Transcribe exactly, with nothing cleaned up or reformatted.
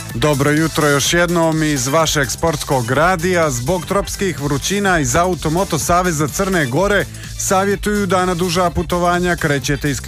Dobro jutro još jednom iz vašeg sportskog radija. Zbog tropskih vrućina iz Automoto Saveza Crne Gore savjetuju da na duža putovanja krećete isključivo